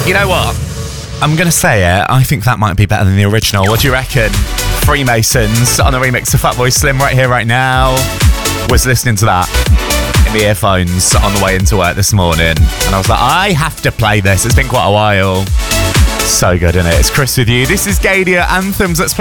You know what? I'm going to say it. I think that might be better than the original. What do you reckon? Freemasons on a remix of Fatboy Slim right here, right now. Was listening to that in the earphones on the way into work this morning. And I was like, I have to play this. It's been quite a while. So good, isn't it? It's Chris with you. This is Gadia Anthems. Let's play